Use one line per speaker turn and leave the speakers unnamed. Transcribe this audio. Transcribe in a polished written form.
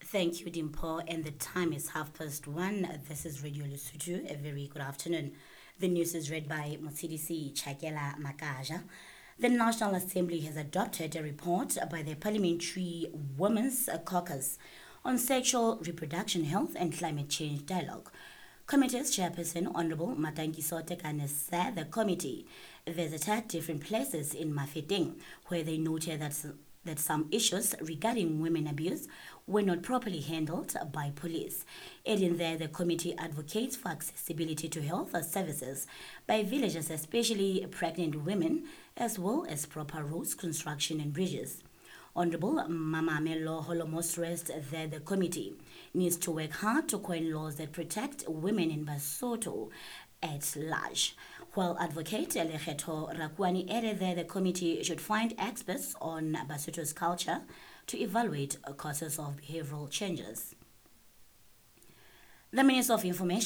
Thank you, Dimpo. And the time is 1:30. This is Radio Lesotho. A very good afternoon. The news is read by Motsidisi Chakela Makaja. The National Assembly has adopted a report by the Parliamentary Women's Caucus on sexual reproduction health and climate change dialogue. Committee's chairperson, Honorable Matangiso Tekane, said the committee visited different places in Mafeting where they noted that some issues regarding women abuse were not properly handled by police. Adding there, the committee advocates for accessibility to health services by villagers, especially pregnant women, as well as proper roads, construction, and bridges. Honorable Mamamelo Holomo stressed that the committee needs to work hard to coin laws that protect women in Basotho at large. While Advocate Legeto Rakwani added that the committee should find experts on Basotho's culture to evaluate causes of behavioral changes. The Minister of Information